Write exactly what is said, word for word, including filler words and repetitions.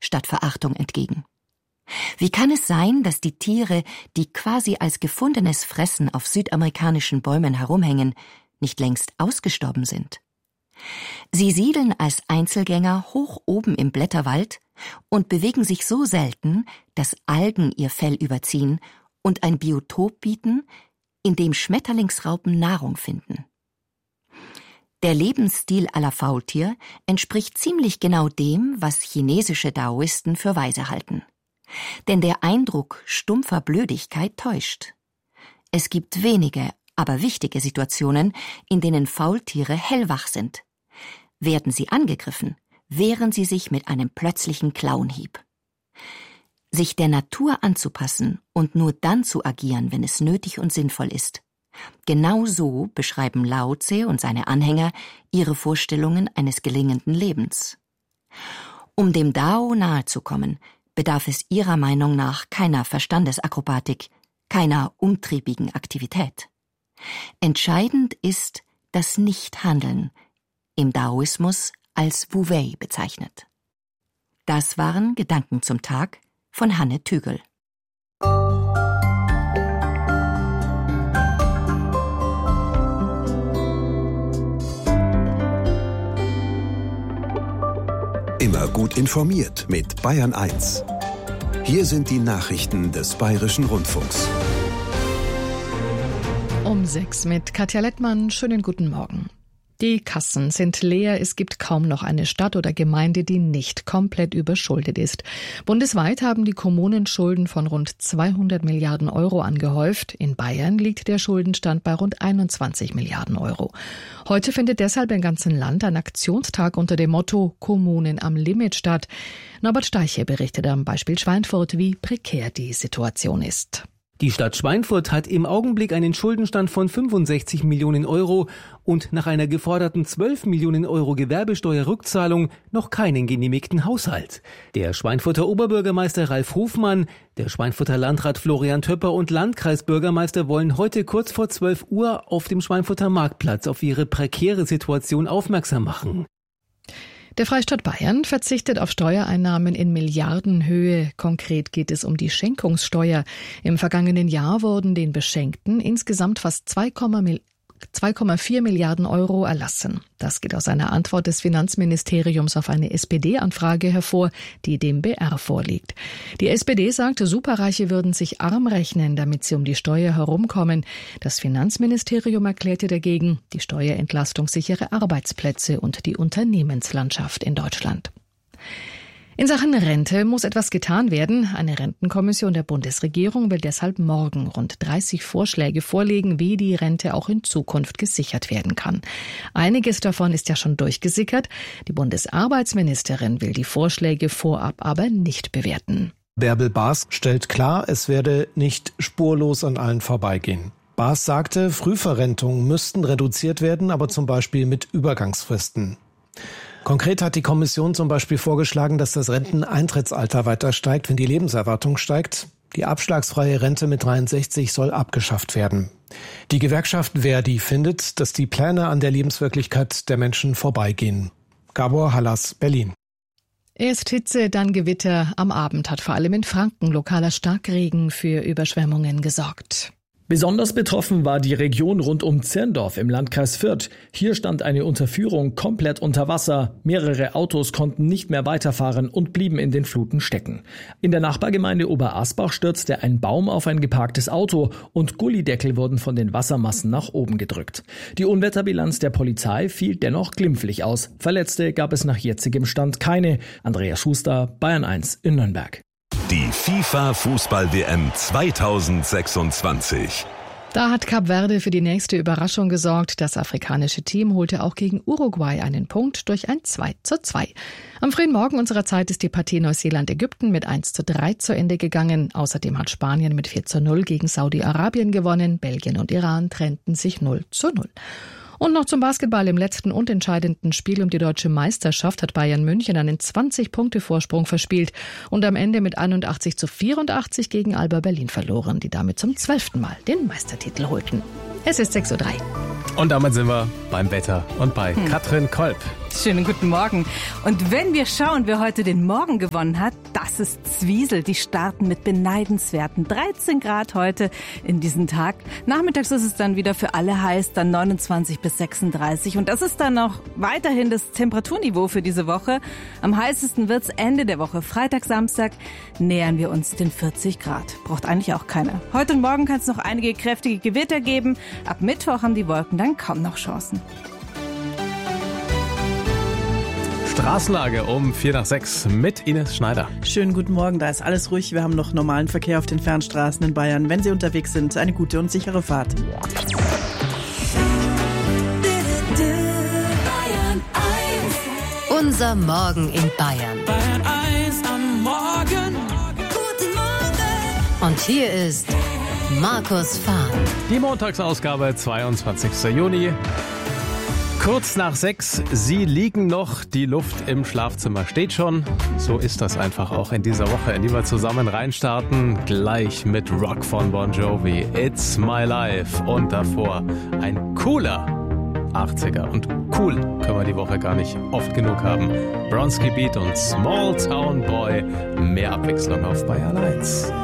statt Verachtung entgegen. Wie kann es sein, dass die Tiere, die quasi als gefundenes Fressen auf südamerikanischen Bäumen herumhängen, nicht längst ausgestorben sind? Sie siedeln als Einzelgänger hoch oben im Blätterwald und bewegen sich so selten, dass Algen ihr Fell überziehen und ein Biotop bieten, in dem Schmetterlingsraupen Nahrung finden. Der Lebensstil aller Faultier entspricht ziemlich genau dem, was chinesische Daoisten für weise halten. Denn der Eindruck stumpfer Blödigkeit täuscht. Es gibt wenige, aber wichtige Situationen, in denen Faultiere hellwach sind. Werden sie angegriffen, wehren sie sich mit einem plötzlichen Klauenhieb. Sich der Natur anzupassen und nur dann zu agieren, wenn es nötig und sinnvoll ist. Genau so beschreiben Lao Tse und seine Anhänger ihre Vorstellungen eines gelingenden Lebens. Um dem Dao nahezukommen, bedarf es ihrer Meinung nach keiner Verstandesakrobatik, keiner umtriebigen Aktivität. Entscheidend ist das Nichthandeln, im Daoismus als Wu Wei bezeichnet. Das waren Gedanken zum Tag von Hanne Tügel. Immer gut informiert mit Bayern eins. Hier sind die Nachrichten des Bayerischen Rundfunks. Um sechs mit Katja Lettmann. Schönen guten Morgen. Die Kassen sind leer. Es gibt kaum noch eine Stadt oder Gemeinde, die nicht komplett überschuldet ist. Bundesweit haben die Kommunen Schulden von rund zweihundert Milliarden Euro angehäuft. In Bayern liegt der Schuldenstand bei rund einundzwanzig Milliarden Euro. Heute findet deshalb im ganzen Land ein Aktionstag unter dem Motto Kommunen am Limit statt. Norbert Steiche berichtet am Beispiel Schweinfurt, wie prekär die Situation ist. Die Stadt Schweinfurt hat im Augenblick einen Schuldenstand von fünfundsechzig Millionen Euro und nach einer geforderten zwölf Millionen Euro Gewerbesteuerrückzahlung noch keinen genehmigten Haushalt. Der Schweinfurter Oberbürgermeister Ralf Hofmann, der Schweinfurter Landrat Florian Töpper und Landkreisbürgermeister wollen heute kurz vor zwölf Uhr auf dem Schweinfurter Marktplatz auf ihre prekäre Situation aufmerksam machen. Der Freistaat Bayern verzichtet auf Steuereinnahmen in Milliardenhöhe. Konkret geht es um die Schenkungssteuer. Im vergangenen Jahr wurden den Beschenkten insgesamt fast zwei Komma vier Milliarden Euro erlassen. Das geht aus einer Antwort des Finanzministeriums auf eine S P D-Anfrage hervor, die dem B R vorliegt. Die S P D sagt, Superreiche würden sich arm rechnen, damit sie um die Steuer herumkommen. Das Finanzministerium erklärte dagegen, die Steuerentlastung sichere Arbeitsplätze und die Unternehmenslandschaft in Deutschland. In Sachen Rente muss etwas getan werden. Eine Rentenkommission der Bundesregierung will deshalb morgen rund dreißig Vorschläge vorlegen, wie die Rente auch in Zukunft gesichert werden kann. Einiges davon ist ja schon durchgesickert. Die Bundesarbeitsministerin will die Vorschläge vorab aber nicht bewerten. Bärbel Baas stellt klar, es werde nicht spurlos an allen vorbeigehen. Baas sagte, Frühverrentungen müssten reduziert werden, aber zum Beispiel mit Übergangsfristen. Konkret hat die Kommission zum Beispiel vorgeschlagen, dass das Renteneintrittsalter weiter steigt, wenn die Lebenserwartung steigt. Die abschlagsfreie Rente mit dreiundsechzig soll abgeschafft werden. Die Gewerkschaft Verdi findet, dass die Pläne an der Lebenswirklichkeit der Menschen vorbeigehen. Gabor Hallas, Berlin. Erst Hitze, dann Gewitter. Am Abend hat vor allem in Franken lokaler Starkregen für Überschwemmungen gesorgt. Besonders betroffen war die Region rund um Zirndorf im Landkreis Fürth. Hier stand eine Unterführung komplett unter Wasser. Mehrere Autos konnten nicht mehr weiterfahren und blieben in den Fluten stecken. In der Nachbargemeinde Oberasbach stürzte ein Baum auf ein geparktes Auto und Gullideckel wurden von den Wassermassen nach oben gedrückt. Die Unwetterbilanz der Polizei fiel dennoch glimpflich aus. Verletzte gab es nach jetzigem Stand keine. Andreas Schuster, Bayern eins in Nürnberg. Die FIFA-Fußball-W M zweitausendsechsundzwanzig. Da hat Kap Verde für die nächste Überraschung gesorgt. Das afrikanische Team holte auch gegen Uruguay einen Punkt durch ein zwei zu zwei. Am frühen Morgen unserer Zeit ist die Partie Neuseeland-Ägypten mit eins zu drei zu Ende gegangen. Außerdem hat Spanien mit vier zu null gegen Saudi-Arabien gewonnen. Belgien und Iran trennten sich null zu null. Und noch zum Basketball. Im letzten und entscheidenden Spiel um die deutsche Meisterschaft hat Bayern München einen zwanzig-Punkte-Vorsprung verspielt und am Ende mit einundachtzig zu vierundachtzig gegen Alba Berlin verloren, die damit zum zwölften Mal den Meistertitel holten. Es ist sechs Uhr drei. Und damit sind wir beim Wetter und bei hm. Katrin Kolb. Schönen guten Morgen. Und wenn wir schauen, wer heute den Morgen gewonnen hat, das ist Zwiesel. Die starten mit beneidenswerten dreizehn Grad heute in diesen Tag. Nachmittags ist es dann wieder für alle heiß, dann neunundzwanzig bis sechsunddreißig. Und das ist dann auch weiterhin das Temperaturniveau für diese Woche. Am heißesten wird's Ende der Woche. Freitag, Samstag nähern wir uns den vierzig Grad. Braucht eigentlich auch keiner. Heute und morgen kann es noch einige kräftige Gewitter geben. Ab Mittwoch haben die Wolken dann kaum noch Chancen. Straßenlage um vier nach sechs mit Ines Schneider. Schönen guten Morgen, da ist alles ruhig. Wir haben noch normalen Verkehr auf den Fernstraßen in Bayern. Wenn Sie unterwegs sind, eine gute und sichere Fahrt. Unser Morgen in Bayern. Bayern eins am Morgen. Guten Morgen. Und hier ist Markus Fahr. Die Montagsausgabe, zweiundzwanzigster Juni. Kurz nach sechs, Sie liegen noch, die Luft im Schlafzimmer steht schon. So ist das einfach auch in dieser Woche. Lieber zusammen reinstarten, gleich mit Rock von Bon Jovi, It's My Life. Und davor ein cooler achtziger. Und cool können wir die Woche gar nicht oft genug haben. Bronski Beat und Small Town Boy, mehr Abwechslung auf Bayern eins.